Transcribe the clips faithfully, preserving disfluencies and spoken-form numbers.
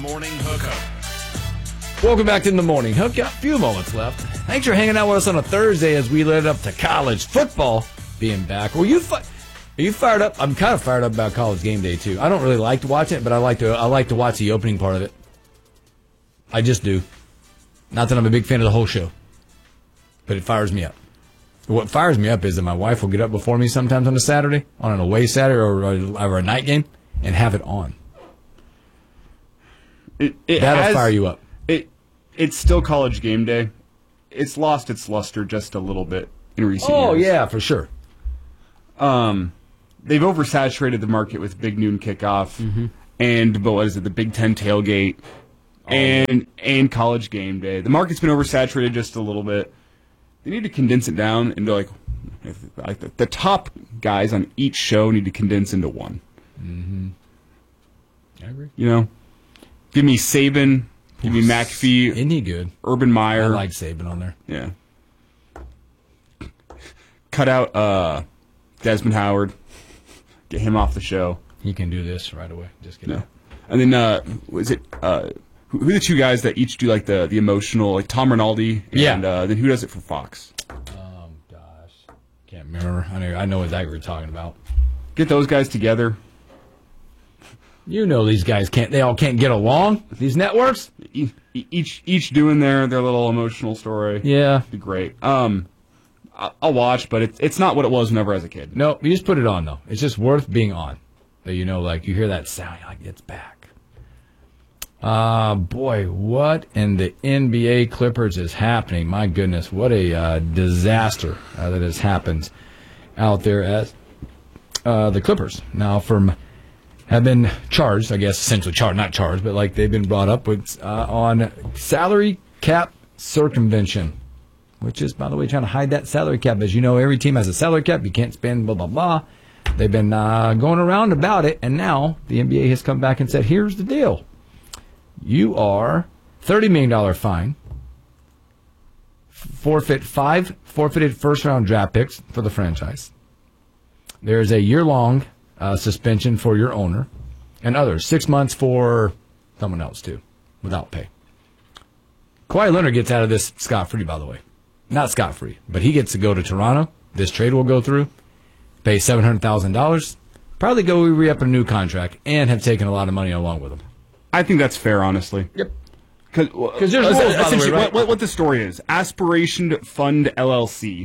Morning Hookup. Welcome back to In the Morning Hook. Got a few moments left. Thanks for hanging out with us on a Thursday as we led up to college football being back. Were you fi- Are you fired up? I'm kind of fired up about College Game Day too. I don't really like to watch it, but I like to. I like to watch the opening part of it. I just do. Not that I'm a big fan of the whole show, but it fires me up. What fires me up is that my wife will get up before me sometimes on a Saturday, on an away Saturday or, or a night game, and have it on. It, it That'll has, fire you up. It It's still College Game Day. It's lost its luster just a little bit in recent Oh, years. yeah, for sure. Um, they've oversaturated the market with Big Noon Kickoff mm-hmm. and, but what is it, the Big Ten Tailgate oh, and yeah. and College Game Day. The market's been oversaturated just a little bit. They need to condense it down into, like, like the, the top guys on each show need to condense into one. Mm-hmm. I agree. You know? Give me Saban, give me McAfee. Isn't he good? Urban Meyer. I like Saban on there. Yeah. Cut out uh, Desmond Howard. Get him off the show. He can do this right away. Just kidding. No. And then, uh, was it, uh, who, who are the two guys that each do, like, the, the emotional, like Tom Rinaldi? And yeah. uh, then who does it for Fox? Um, gosh. Can't remember. I know, I know exactly what you're talking about. Get those guys together. You know these guys can't, they all can't get along, these networks. E- each each doing their, their little emotional story. Yeah. It'd be great. Um, I'll watch, but it's it's not what it was whenever I was a kid. No, you just put it on, though. It's just worth being on. That, you know, like, you hear that sound, you're like, it's back. Uh, boy, what in the N B A Clippers is happening? My goodness, what a uh, disaster uh, that has happened out there at uh, the Clippers. Now, from have been charged, I guess, essentially charged, not charged, but like they've been brought up with uh, on salary cap circumvention, which is, by the way, trying to hide that salary cap. As you know, every team has a salary cap. You can't spend blah, blah, blah. They've been uh, going around about it, and now the N B A has come back and said, here's the deal. You are thirty million dollars fine, forfeit five forfeited first-round draft picks for the franchise. There's a year-long uh, suspension for your owner, and others, six months for someone else, too, without pay. Kawhi Leonard gets out of this scot-free, by the way. Not scot-free, but he gets to go to Toronto. This trade will go through, pay seven hundred thousand dollars, probably go re-up a new contract, and have taken a lot of money along with him. I think that's fair, honestly. Yep. Because there's rules, by the way, essentially, right? what, what, what the story is, Aspiration Fund L L C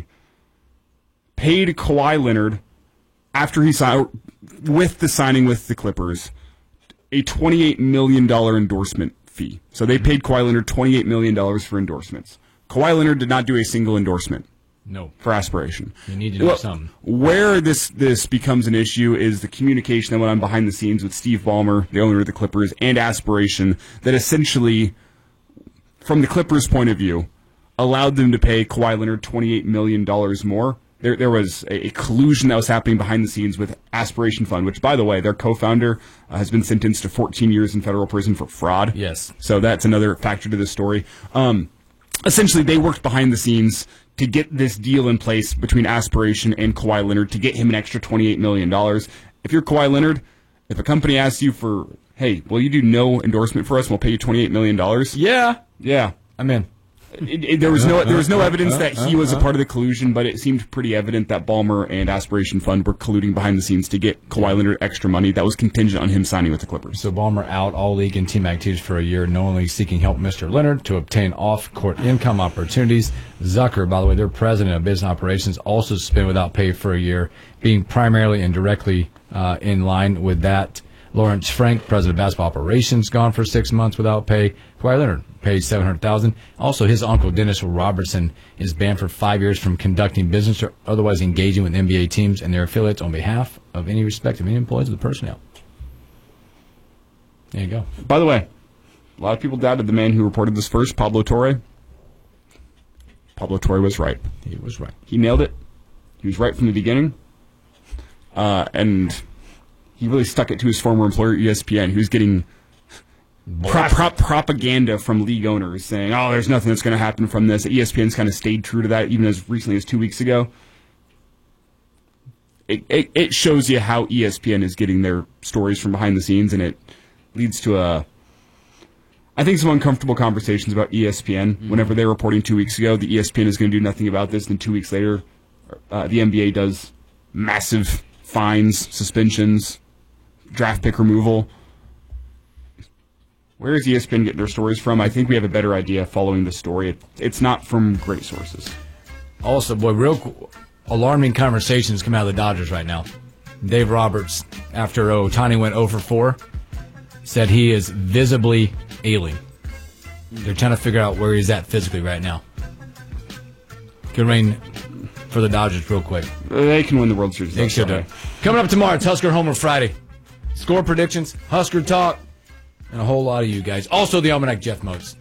paid Kawhi Leonard, after he signed, with the signing with the Clippers, a twenty-eight million dollars endorsement fee. So they paid Kawhi Leonard twenty-eight million dollars for endorsements. Kawhi Leonard did not do a single endorsement. No. For Aspiration. You need to do well, something. Where this, this becomes an issue is the communication that went on behind the scenes with Steve Ballmer, the owner of the Clippers, and Aspiration, that essentially, from the Clippers' point of view, allowed them to pay Kawhi Leonard twenty-eight million dollars more. There, there was a, a collusion that was happening behind the scenes with Aspiration Fund, which, by the way, their co-founder uh, has been sentenced to fourteen years in federal prison for fraud. Yes. So that's another factor to this story. Um, essentially, they worked behind the scenes to get this deal in place between Aspiration and Kawhi Leonard to get him an extra twenty-eight million dollars. If you're Kawhi Leonard, if a company asks you for, hey, will you do no endorsement for us and we'll pay you twenty-eight million dollars? Yeah. Yeah. I'm in. It, it, there was no there was no evidence that he was a part of the collusion, but it seemed pretty evident that Ballmer and Aspiration Fund were colluding behind the scenes to get Kawhi Leonard extra money that was contingent on him signing with the Clippers. So Ballmer out all league and team activities for a year, knowingly seeking help Mister Leonard to obtain off-court income opportunities. Zucker, by the way, their president of business operations, also suspended without pay for a year, being primarily and directly uh, in line with that. Lawrence Frank, president of basketball operations, gone for six months without pay. Kawhi Leonard paid seven hundred thousand dollars. Also, his uncle Dennis Robertson is banned for five years from conducting business or otherwise engaging with N B A teams and their affiliates on behalf of any respective employees of the personnel. There you go. By the way, a lot of people doubted the man who reported this first, Pablo Torre. Pablo Torre was right. He was right. He nailed it. He was right from the beginning. Uh, and he really stuck it to his former employer, E S P N, who's getting Pro- pro- propaganda from league owners saying, oh, there's nothing that's going to happen from this. E S P N's kind of stayed true to that even as recently as two weeks ago. It, it, it shows you how E S P N is getting their stories from behind the scenes, and it leads to a I think some uncomfortable conversations about E S P N. Mm-hmm. Whenever they were reporting two weeks ago, the E S P N is going to do nothing about this, and two weeks later, uh, the N B A does massive fines, suspensions, draft pick removal. Where is E S P N getting their stories from? I think we have a better idea following the story. It, it's not from great sources. Also, boy, real co- alarming conversations come out of the Dodgers right now. Dave Roberts, after Ohtani went oh for four, said he is visibly ailing. They're trying to figure out where he's at physically right now. Good rain for the Dodgers real quick. They can win the World Series. They should do. Coming up tomorrow, it's Husker Homer Friday. Score predictions, Husker talk, and a whole lot of you guys. Also the Almanac Jeff Moats.